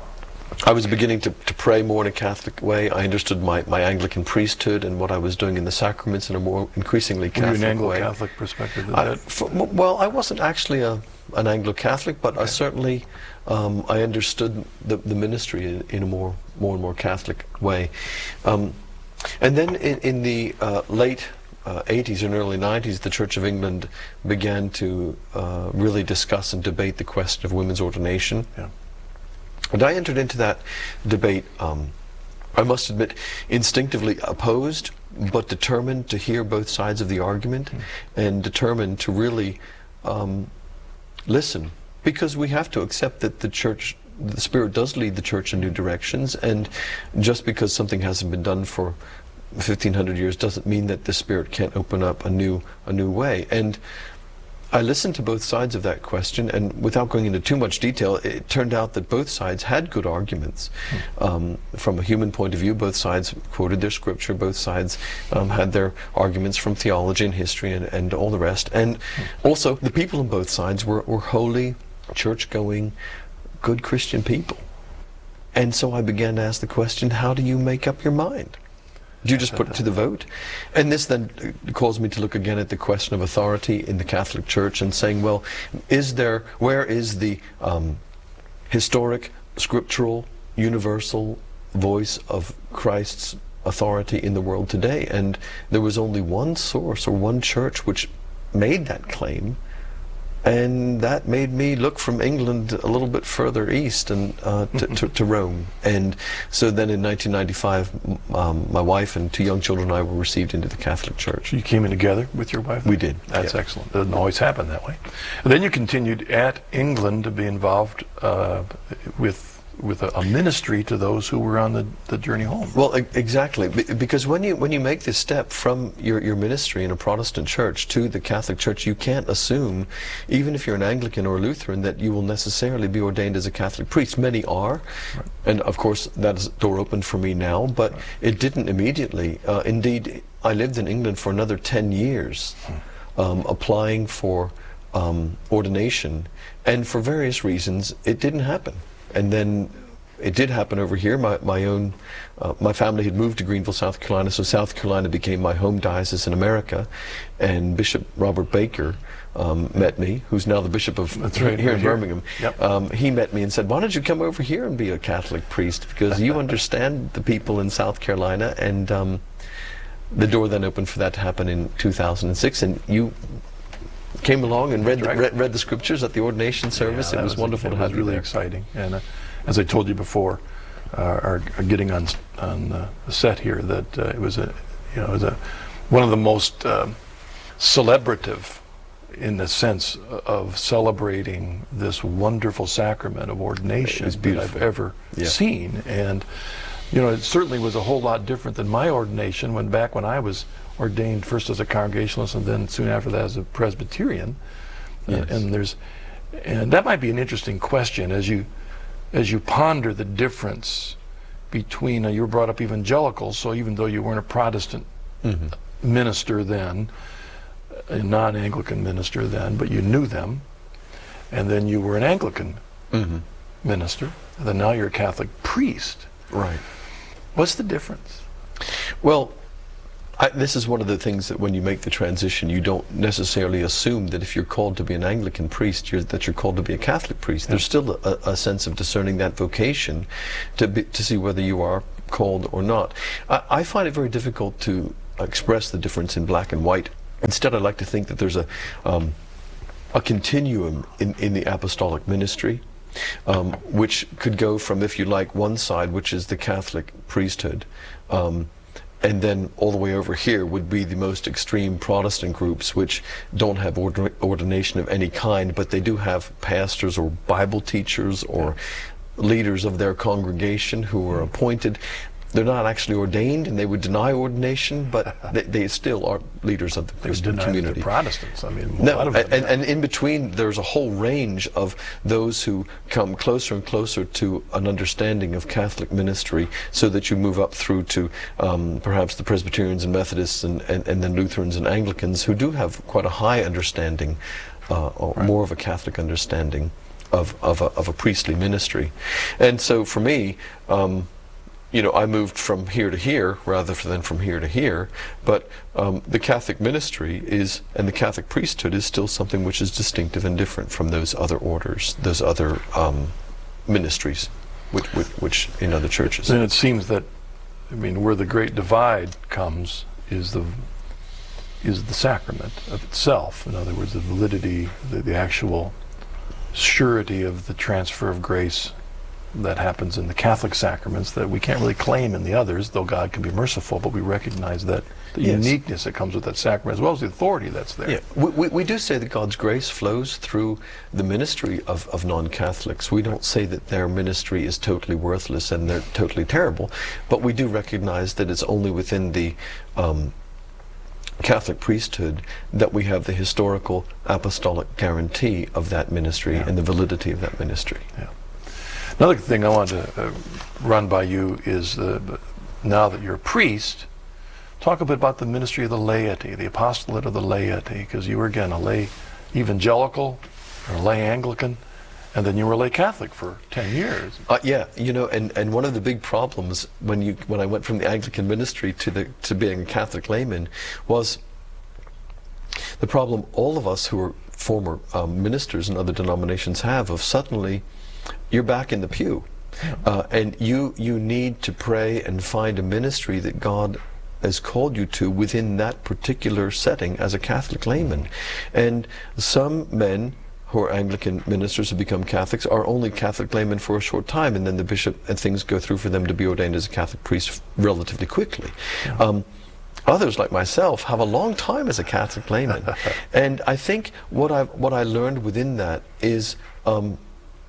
I was beginning to, to pray more in a Catholic way. I understood my, my Anglican priesthood and what I was doing in the sacraments in a more increasingly Catholic way. Were you an Anglo-Catholic perspective? I, for, well, I wasn't actually a, an Anglo-Catholic, but okay. I certainly um, I understood the, the ministry in, in a more more and more Catholic way. Um, and then in, in the uh, late uh, eighties and early nineties, the Church of England began to uh, really discuss and debate the question of women's ordination. Yeah. And I entered into that debate, um, I must admit, instinctively opposed, but determined to hear both sides of the argument, mm. and determined to really um, listen, because we have to accept that the church, the Spirit does lead the church in new directions, and just because something hasn't been done for fifteen hundred years doesn't mean that the Spirit can't open up a new, a new way. And I listened to both sides of that question, and without going into too much detail, it turned out that both sides had good arguments. Mm. Um, from a human point of view, both sides quoted their scripture, both sides um, had their arguments from theology and history and, and all the rest. And mm. also, the people on both sides were, were holy, church-going, good Christian people. And so I began to ask the question, how do you make up your mind? Do you just put it to the vote? And this then caused me to look again at the question of authority in the Catholic Church and saying, well, is there, where is the um, historic, scriptural, universal voice of Christ's authority in the world today? And there was only one source or one church which made that claim. And that made me look from England a little bit further east and uh, to, to, to Rome. And so then in nineteen ninety-five, um, my wife and two young children and I were received into the Catholic Church. You came in together with your wife? We did. That's yeah. excellent. It doesn't always happen that way. And then you continued at England to be involved uh, with with a, a ministry to those who were on the, the journey home. Well, e exactly, B because when you when you make this step from your, your ministry in a Protestant church to the Catholic Church, you can't assume, even if you're an Anglican or Lutheran, that you will necessarily be ordained as a Catholic priest. Many are, right. And of course that is a door open for me now, but right. It didn't immediately. Uh, indeed, I lived in England for another ten years, hmm. um, applying for um, ordination, and for various reasons, it didn't happen. And then it did happen over here. My, my own, uh, my family had moved to Greenville, South Carolina, so South Carolina became my home diocese in America. And Bishop Robert Baker um, met me, who's now the bishop of That's right, here right in here. Birmingham. Yep. Um, he met me and said, why don't you come over here and be a Catholic priest, because you understand the people in South Carolina. And um, the door then opened for that to happen in two thousand six, and you came along and read the, right. read, read the scriptures at the ordination service. Yeah, it was, was wonderful it to have was really you there. exciting. And uh, as I told you before, uh, our, our getting on on uh, the set here, that uh, it was a, you know, it was a one of the most uh, celebrative, in the sense of celebrating this wonderful sacrament of ordination that I've ever yeah. seen. And you know, it certainly was a whole lot different than my ordination when back when I was ordained first as a Congregationalist and then soon after that as a Presbyterian. Yes. And, and there's, and that might be an interesting question as you, as you ponder the difference between. Uh, you were brought up evangelical, so even though you weren't a Protestant mm-hmm. minister then, a non-Anglican minister then, but you knew them, and then you were an Anglican mm-hmm. minister. and then now you're a Catholic priest. Right. What's the difference? Well, I, this is one of the things that when you make the transition, you don't necessarily assume that if you're called to be an Anglican priest, you're, that you're called to be a Catholic priest. Yeah. There's still a, a sense of discerning that vocation to be, to see whether you are called or not. I, I find it very difficult to express the difference in black and white. Instead, I like to think that there's a um, a continuum in, in the apostolic ministry, um, which could go from, if you like, one side, which is the Catholic priesthood, um, and then all the way over here would be the most extreme Protestant groups, which don't have ordina ordination of any kind, but they do have pastors or Bible teachers or leaders of their congregation who are appointed. They're not actually ordained, and they would deny ordination, but they, they still are leaders of the Christian community. The Protestants, I mean, a no, lot of them, and, yeah. and in between, there's a whole range of those who come closer and closer to an understanding of Catholic ministry, so that you move up through to um, perhaps the Presbyterians and Methodists, and, and, and then Lutherans and Anglicans, who do have quite a high understanding, uh, or right. more of a Catholic understanding of, of, a, of a priestly ministry. And so for me, um, you know, I moved from here to here rather than from here to here, but um, the Catholic ministry is, and the Catholic priesthood is still something which is distinctive and different from those other orders, those other um, ministries, which, which, which in other churches. Then it seems that, I mean, where the great divide comes is the is the sacrament of itself. In other words, the validity, the, the actual surety of the transfer of grace that happens in the Catholic sacraments that we can't really claim in the others, though God can be merciful, but we recognize that the yes. uniqueness that comes with that sacrament, as well as the authority that's there. Yeah. We, we, we do say that God's grace flows through the ministry of, of non-Catholics. We don't say that their ministry is totally worthless and they're totally terrible, but we do recognize that it's only within the um, Catholic priesthood that we have the historical apostolic guarantee of that ministry yeah. and the validity of that ministry. Yeah. Another thing I wanted to uh, run by you is, uh, now that you're a priest, talk a bit about the ministry of the laity, the apostolate of the laity, because you were, again, a lay evangelical, or a lay Anglican, and then you were a lay Catholic for ten years. Uh, yeah, you know, and, and one of the big problems when you when I went from the Anglican ministry to the to being a Catholic layman was the problem all of us who are former um, ministers in other denominations have of suddenly you're back in the pew, uh, and you you need to pray and find a ministry that God has called you to within that particular setting as a Catholic layman. And some men who are Anglican ministers who become Catholics are only Catholic laymen for a short time, and then the bishop and things go through for them to be ordained as a Catholic priest relatively quickly. Yeah. Um, Others, like myself, have a long time as a Catholic layman. And I think what I what I learned within that is um,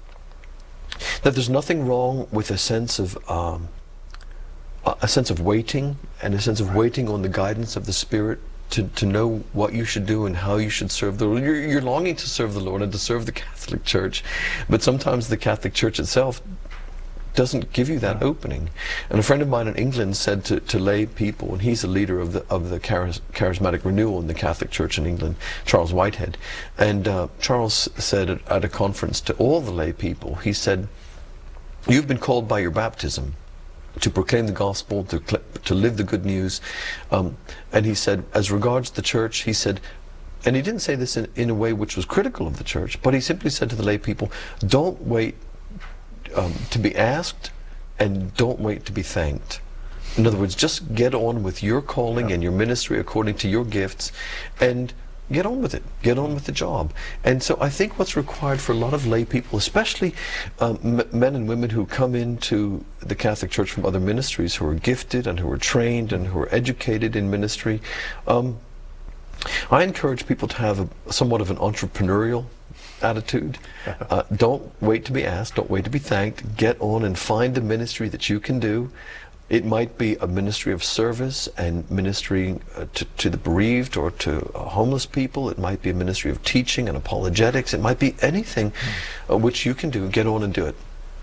that there's nothing wrong with a sense of um, a sense of waiting, and a sense of waiting on the guidance of the Spirit to, to know what you should do and how you should serve the Lord. You're, you're longing to serve the Lord and to serve the Catholic Church, but sometimes the Catholic Church itself doesn't give you that opening. And a friend of mine in England said to, to lay people, and he's the leader of the of the charis charismatic renewal in the Catholic Church in England, Charles Whitehead, and uh, Charles said at, at a conference to all the lay people, he said, "You've been called by your baptism to proclaim the gospel, to to live the good news," um, and he said, as regards the church, he said, and he didn't say this in, in a way which was critical of the church, but he simply said to the lay people, don't wait Um, to be asked, and don't wait to be thanked. In other words, just get on with your calling yeah. and your ministry according to your gifts, and get on with it. Get on with the job. And so I think what's required for a lot of lay people, especially um, m men and women who come into the Catholic Church from other ministries, who are gifted and who are trained and who are educated in ministry, um, I encourage people to have a, somewhat of an entrepreneurial attitude. Uh, don't wait to be asked, don't wait to be thanked. Get on and find a ministry that you can do. It might be a ministry of service and ministering uh, to, to the bereaved or to uh, homeless people. It might be a ministry of teaching and apologetics. It might be anything uh, which you can do. Get on and do it.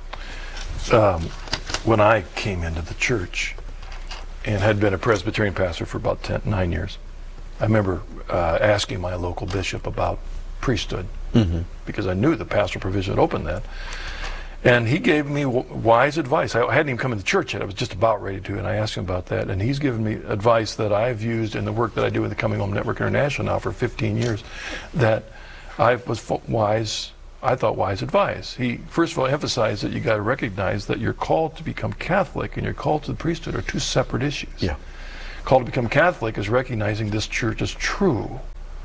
Um, when I came into the church and had been a Presbyterian pastor for about ten, nine years, I remember uh, asking my local bishop about priesthood, mm-hmm. because I knew the pastoral provision had opened that. And he gave me w- wise advice. I hadn't even come into church yet. I was just about ready to, and I asked him about that. And he's given me advice that I've used in the work that I do with the Coming Home Network International now for fifteen years, that I was fo- wise, I thought wise advice. He, first of all, emphasized that you got to recognize that you're called to become Catholic and you're called to the priesthood are two separate issues. Yeah. Called to become Catholic is recognizing this church is true,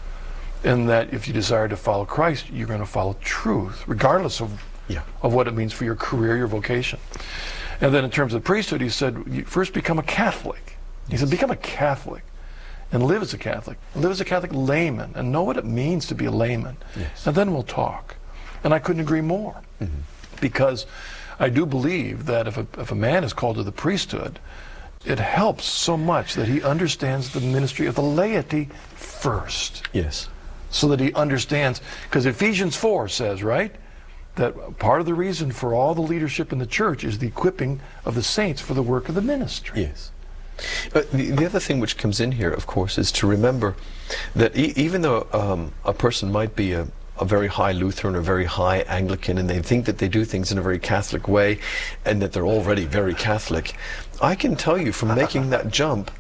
and that if you desire to follow Christ, you're going to follow truth, regardless of Yeah. of what it means for your career, your vocation. And then in terms of the priesthood, he said, you first become a Catholic. He said, become a Catholic and live as a Catholic. Live as a Catholic layman and know what it means to be a layman. Yes. And then we'll talk. And I couldn't agree more. Mm-hmm. Because I do believe that if a, if a man is called to the priesthood, it helps so much that he understands the ministry of the laity first. Yes. So that he understands, because Ephesians four says, right, that part of the reason for all the leadership in the church is the equipping of the saints for the work of the ministry. Yes. But the, the other thing which comes in here, of course, is to remember that e- even though um, a person might be a, a very high Lutheran or very high Anglican, and they think that they do things in a very Catholic way, and that they're already very Catholic, I can tell you from making that jump,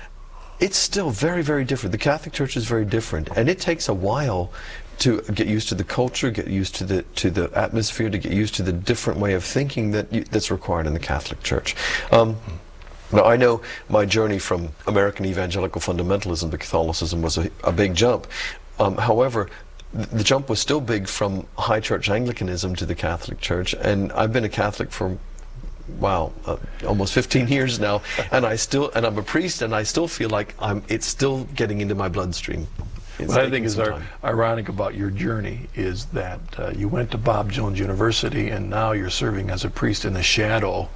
it's still very, very different. The Catholic Church is very different, and it takes a while to get used to the culture, get used to the to the atmosphere, to get used to the different way of thinking that you, that's required in the Catholic Church. Um, now, I know my journey from American evangelical fundamentalism to Catholicism was a, a big jump. Um, however, th- the jump was still big from high church Anglicanism to the Catholic Church, and I've been a Catholic for wow, uh, almost fifteen years now, and I still, and I'm a priest, and I still feel like I'm. It's still getting into my bloodstream. It's what I think is some ar- time. ironic about your journey is that uh, you went to Bob Jones University, and now you're serving as a priest in the shadow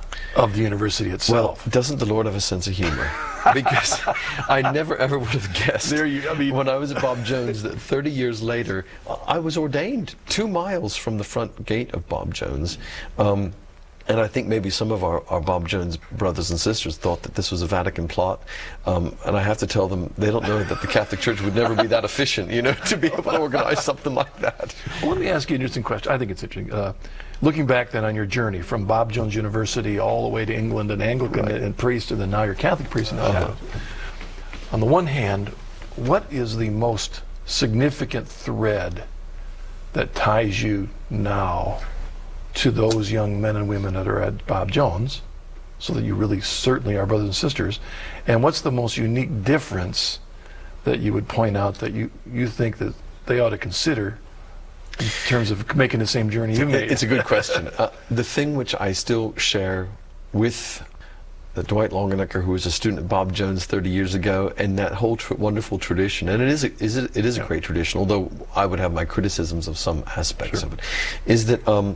of the university itself. Well, doesn't the Lord have a sense of humor? Because I never ever would have guessed there you, I mean, when I was at Bob Jones that thirty years later I was ordained two miles from the front gate of Bob Jones. Um, And I think maybe some of our, our Bob Jones brothers and sisters thought that this was a Vatican plot. Um, and I have to tell them, they don't know that the Catholic Church would never be that efficient, you know, to be able to organize something like that. Well, let me ask you an interesting question. I think it's interesting. Uh, looking back then on your journey from Bob Jones University all the way to England, an Anglican right. and priest, and then now you're Catholic priest. And uh-huh. On the one hand, what is the most significant thread that ties you now to those young men and women that are at Bob Jones, so that you really certainly are brothers and sisters? And what's the most unique difference that you would point out that you, you think that they ought to consider in terms of making the same journey you made? It's a good question. Uh, the thing which I still share with the Dwight Longenecker, who was a student at Bob Jones thirty years ago, and that whole tr- wonderful tradition, and it is a, is it, it is a yeah. great tradition, although I would have my criticisms of some aspects sure. of it, is that um,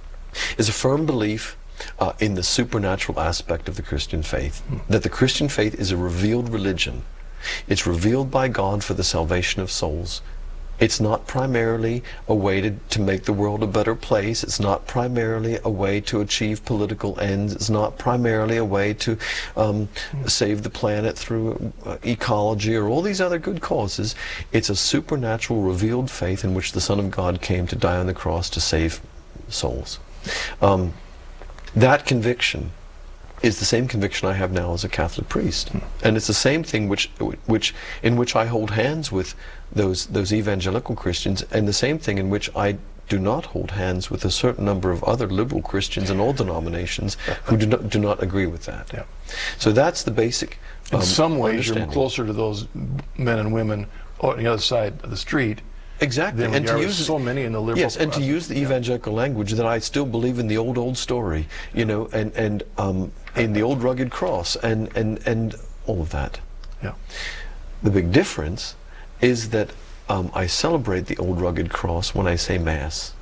is a firm belief uh, in the supernatural aspect of the Christian faith, mm. that the Christian faith is a revealed religion. It's revealed by God for the salvation of souls. It's not primarily a way to, to make the world a better place. It's not primarily a way to achieve political ends. It's not primarily a way to um, mm. save the planet through uh, ecology or all these other good causes. It's a supernatural revealed faith in which the Son of God came to die on the cross to save souls. Um, that conviction is the same conviction I have now as a Catholic priest, mm. and it's the same thing which, which, in which I hold hands with those those evangelical Christians, and the same thing in which I do not hold hands with a certain number of other liberal Christians in all denominations who do not do not agree with that. Yeah. So that's the basic. In um, some ways, you're closer to those men and women on the other side of the street. Exactly, and to use so many in the liberal. Yes, and to use the evangelical yeah. language that I still believe in the old old story, you know, and and um, in the old rugged cross, and and and all of that. Yeah. The big difference is that um, I celebrate the old rugged cross when I say Mass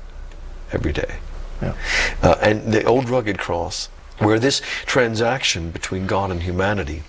every day. Yeah. Uh, and the old rugged cross, where this transaction between God and humanity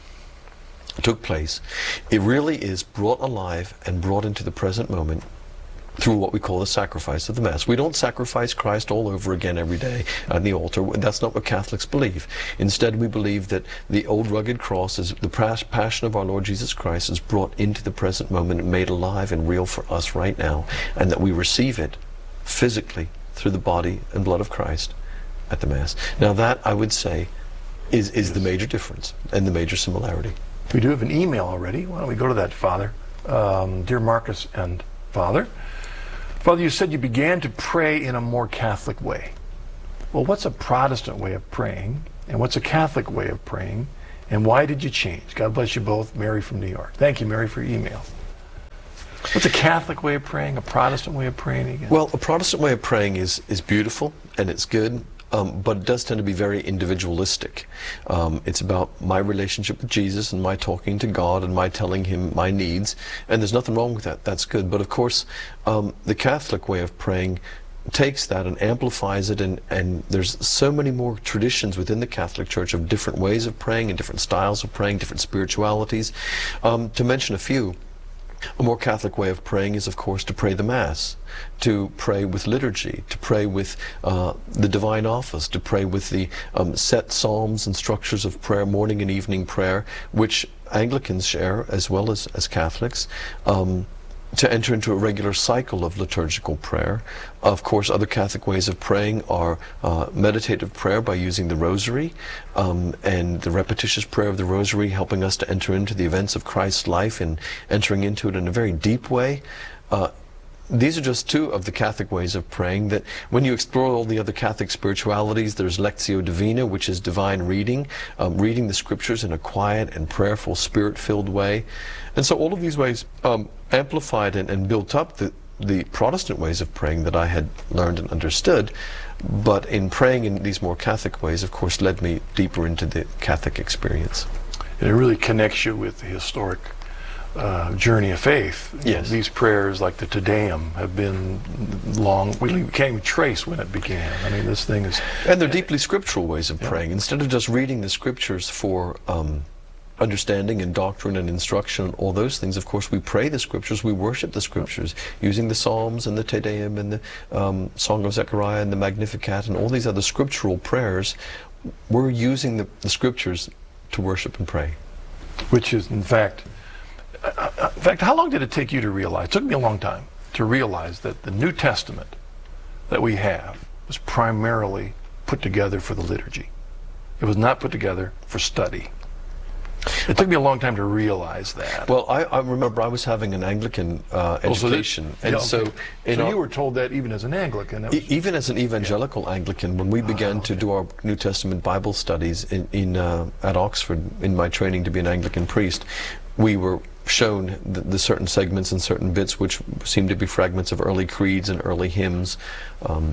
took place, it really is brought alive and brought into the present moment through what we call the sacrifice of the Mass. We don't sacrifice Christ all over again every day on the altar. That's not what Catholics believe. Instead, we believe that the old rugged cross, is the passion of our Lord Jesus Christ, is brought into the present moment and made alive and real for us right now, and that we receive it physically through the body and blood of Christ at the Mass. Now that, I would say, is, is the major difference and the major similarity. We do have an email already. Why don't we go to that, Father? Um, dear Marcus and Father. Father, you said you began to pray in a more Catholic way. Well, what's a Protestant way of praying? And what's a Catholic way of praying? And why did you change? God bless you both. Mary from New York. Thank you, Mary, for your email. What's a Catholic way of praying? A Protestant way of praying again? Well, a Protestant way of praying is, is beautiful and it's good. Um, but it does tend to be very individualistic. Um, it's about my relationship with Jesus and my talking to God and my telling him my needs, and there's nothing wrong with that. That's good. But of course, um, the Catholic way of praying takes that and amplifies it, and, and there's so many more traditions within the Catholic Church of different ways of praying and different styles of praying, different spiritualities. Um, to mention a few, a more Catholic way of praying is, of course, to pray the Mass, to pray with liturgy, to pray with uh, the Divine Office, to pray with the um, set psalms and structures of prayer, morning and evening prayer, which Anglicans share as well as, as Catholics. Um, to enter into a regular cycle of liturgical prayer. Of course, other Catholic ways of praying are uh, meditative prayer by using the Rosary, um, and the repetitious prayer of the Rosary helping us to enter into the events of Christ's life and entering into it in a very deep way. Uh, These are just two of the Catholic ways of praying that when you explore all the other Catholic spiritualities, there's Lectio Divina, which is divine reading, um, reading the scriptures in a quiet and prayerful, spirit-filled way. And so all of these ways um, amplified and, and built up the, the Protestant ways of praying that I had learned and understood. But in praying in these more Catholic ways, of course, led me deeper into the Catholic experience. And it really connects you with the historic Uh, journey of faith. Yes. These prayers like the Te Deum have been long, we can't even trace when it began. I mean, this thing is... And they're deeply scriptural ways of yeah. praying. Instead of just reading the scriptures for um, understanding and doctrine and instruction and all those things, of course, we pray the scriptures, we worship the scriptures, using the Psalms and the Te Deum and the um, Song of Zechariah and the Magnificat and all these other scriptural prayers. We're using the, the scriptures to worship and pray. Which is, in fact... In fact, how long did it take you to realize, it took me a long time, to realize that the New Testament that we have was primarily put together for the liturgy. It was not put together for study. It took me a long time to realize that. Well, I, I remember I was having an Anglican uh, education. Oh, so that, and yeah, so okay. so you were told that even as an Anglican? That was, e even as an evangelical yeah. Anglican, when we began oh, okay. to do our New Testament Bible studies in, in, uh, at Oxford, in my training to be an Anglican priest, we were shown the, the certain segments and certain bits which seemed to be fragments of early creeds and early hymns um,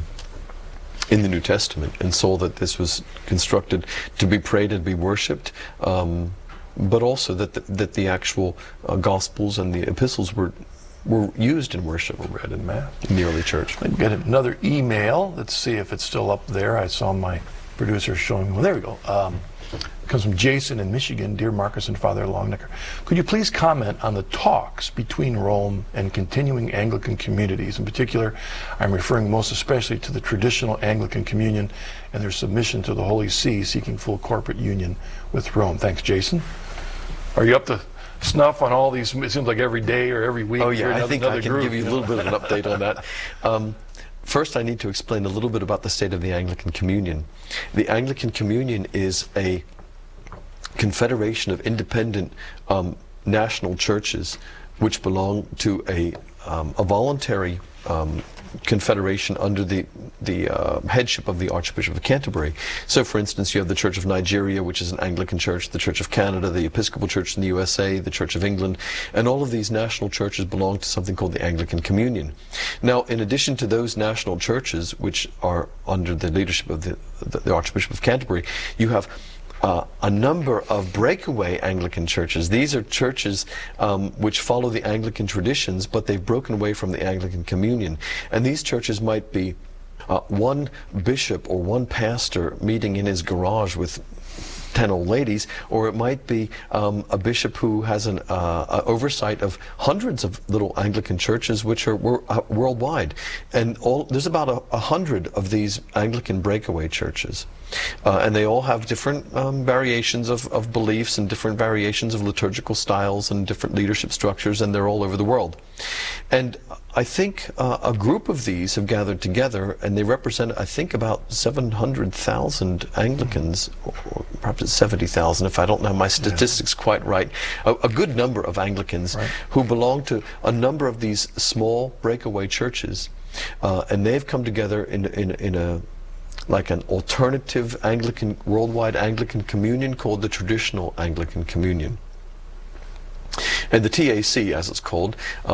in the New Testament, and saw that this was constructed to be prayed and be worshipped, um, but also that the, that the actual uh, Gospels and the epistles were were used in worship, were read in Mass in the early church. I've got another email. Let's see if it's still up there. I saw my producer showing me. Well, there we go. Um, It comes from Jason in Michigan. Dear Marcus and Father Longnecker, could you please comment on the talks between Rome and continuing Anglican communities? In particular, I'm referring most especially to the traditional Anglican communion and their submission to the Holy See, seeking full corporate union with Rome. Thanks, Jason. Are you up to snuff on all these? It seems like every day or every week. Oh yeah, another, I think I can group, give you, you know? a little bit of an update on that. Um, First, I need to explain a little bit about the state of the Anglican Communion. The Anglican Communion is a confederation of independent um, national churches which belong to a, um, a voluntary um, confederation under the, the uh, headship of the Archbishop of Canterbury. So, for instance, you have the Church of Nigeria, which is an Anglican church, the Church of Canada, the Episcopal Church in the U S A, the Church of England, and all of these national churches belong to something called the Anglican Communion. Now, in addition to those national churches, which are under the leadership of the, the, the Archbishop of Canterbury, you have Uh, a number of breakaway Anglican churches. These are churches um, which follow the Anglican traditions, but they've broken away from the Anglican Communion. And these churches might be uh, one bishop or one pastor meeting in his garage with ten old ladies, or it might be um, a bishop who has an uh, oversight of hundreds of little Anglican churches which are wor uh, worldwide. And all, there's about a, a hundred of these Anglican breakaway churches. Uh, and they all have different um, variations of, of beliefs and different variations of liturgical styles and different leadership structures, and they're all over the world. And I think uh, a group of these have gathered together, and they represent, I think, about seven hundred thousand Anglicans, or, or perhaps it's seventy thousand if I don't have my statistics yeah. quite right. A, a good number of Anglicans right. who belong to a number of these small breakaway churches, uh, and they've come together in, in, in a like an alternative Anglican, worldwide Anglican communion called the Traditional Anglican Communion. And the T A C, as it's called, uh,